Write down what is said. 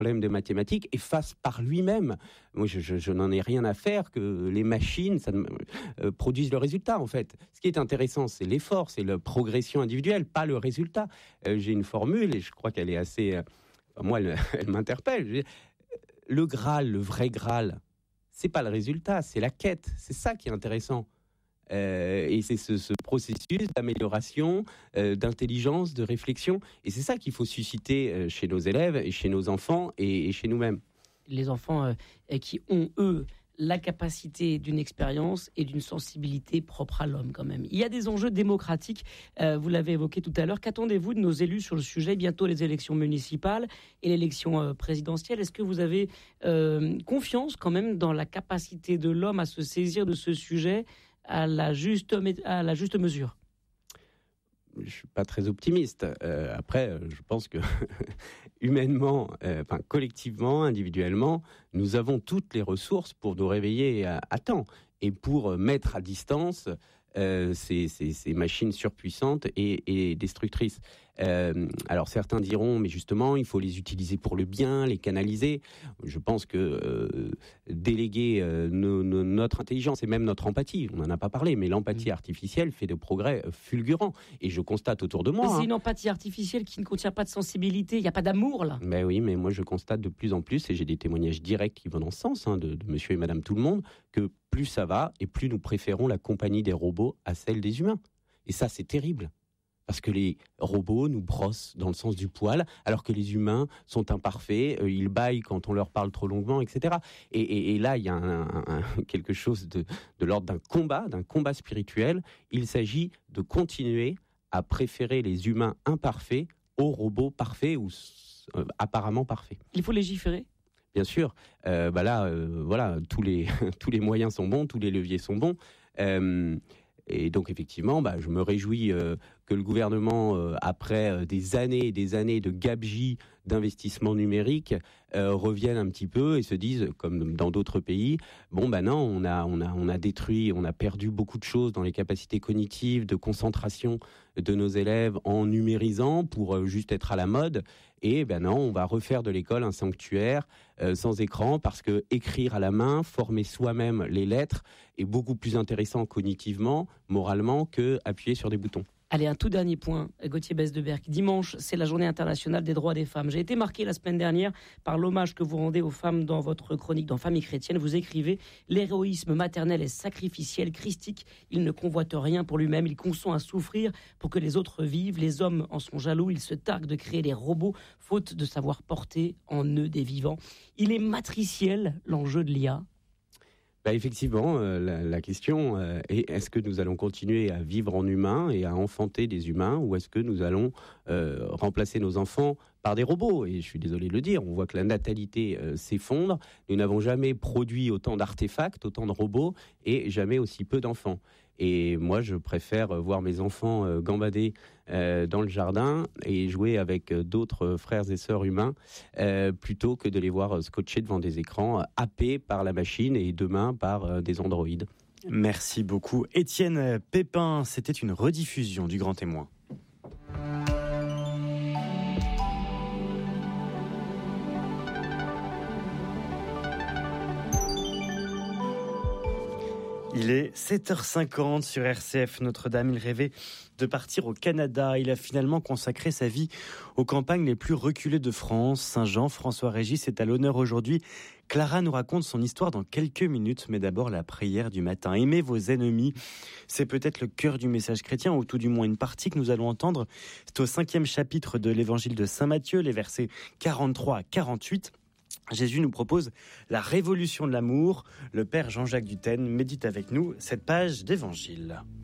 problème de mathématiques et fasse par lui-même. Moi, je n'en ai rien à faire que les machines produisent le résultat, en fait. Ce qui est intéressant, c'est l'effort, c'est la progression individuelle, pas le résultat. J'ai une formule, et je crois qu'elle est assez... moi, elle m'interpelle. Le Graal, le vrai Graal, c'est pas le résultat, c'est la quête. C'est ça qui est intéressant. Et c'est ce processus d'amélioration, d'intelligence, de réflexion. Et c'est ça qu'il faut susciter chez nos élèves, et chez nos enfants et chez nous-mêmes. Les enfants qui ont, eux, la capacité d'une expérience et d'une sensibilité propre à l'homme quand même. Il y a des enjeux démocratiques, vous l'avez évoqué tout à l'heure. Qu'attendez-vous de nos élus sur le sujet ? Bientôt les élections municipales et l'élection présidentielle. Est-ce que vous avez confiance quand même dans la capacité de l'homme à se saisir de ce sujet à la juste mesure ? Je ne suis pas très optimiste. Après, je pense que humainement, collectivement, individuellement, nous avons toutes les ressources pour nous réveiller à temps et pour mettre à distance ces machines surpuissantes et destructrices. Alors certains diront, mais justement, il faut les utiliser pour le bien, les canaliser. Je pense que déléguer notre intelligence et même notre empathie, on n'en a pas parlé, mais l'empathie artificielle fait de progrès fulgurants. Et je constate autour de moi... Mais c'est une empathie artificielle qui ne contient pas de sensibilité, il n'y a pas d'amour là. Ben oui, mais moi je constate de plus en plus, et j'ai des témoignages directs qui vont dans ce sens, de monsieur et madame tout le monde, que plus ça va et plus nous préférons la compagnie des robots à celle des humains. Et ça, c'est terrible. Parce que les robots nous brossent dans le sens du poil, alors que les humains sont imparfaits, ils bâillent quand on leur parle trop longuement, etc. Et là, il y a quelque chose de l'ordre d'un combat spirituel. Il s'agit de continuer à préférer les humains imparfaits aux robots parfaits ou apparemment parfaits. Il faut légiférer ? Bien sûr, voilà, tous les moyens sont bons, tous les leviers sont bons. Et donc effectivement, je me réjouis que le gouvernement, après des années et des années de gabegie d'investissement numérique, revienne un petit peu et se dise, comme dans d'autres pays, non, on a détruit, on a perdu beaucoup de choses dans les capacités cognitives, de concentration de nos élèves en numérisant pour juste être à la mode. Et non, on va refaire de l'école un sanctuaire sans écran, parce que écrire à la main, former soi-même les lettres est beaucoup plus intéressant cognitivement, moralement, que appuyer sur des boutons. Allez, un tout dernier point, Gauthier Besse-Deberck. Dimanche, c'est la journée internationale des droits des femmes. J'ai été marqué la semaine dernière par l'hommage que vous rendez aux femmes dans votre chronique dans Famille chrétienne. Vous écrivez « L'héroïsme maternel est sacrificiel, christique. Il ne convoite rien pour lui-même. Il consent à souffrir pour que les autres vivent. Les hommes en sont jaloux. Ils se targuent de créer des robots, faute de savoir porter en eux des vivants. » Il est matriciel, l'enjeu de l'IA. Effectivement, la question est, est-ce que nous allons continuer à vivre en humain et à enfanter des humains, ou est-ce que nous allons remplacer nos enfants par des robots ? Et je suis désolé de le dire, on voit que la natalité s'effondre. Nous n'avons jamais produit autant d'artefacts, autant de robots, et jamais aussi peu d'enfants. Et moi, je préfère voir mes enfants gambader dans le jardin et jouer avec d'autres frères et sœurs humains plutôt que de les voir scotchés devant des écrans, happés par la machine et demain par des androïdes. Merci beaucoup. Étienne Pépin, c'était une rediffusion du Grand Témoin. Il est 7h50 sur RCF Notre-Dame. Il rêvait de partir au Canada. Il a finalement consacré sa vie aux campagnes les plus reculées de France. Saint-Jean, François-Régis est à l'honneur aujourd'hui. Clara nous raconte son histoire dans quelques minutes, mais d'abord la prière du matin. Aimez vos ennemis. C'est peut-être le cœur du message chrétien, ou tout du moins une partie que nous allons entendre. C'est au 5e chapitre de l'évangile de Saint Matthieu, les versets 43 à 48. Jésus nous propose la révolution de l'amour. Le père Jean-Jacques Dutène médite avec nous cette page d'évangile.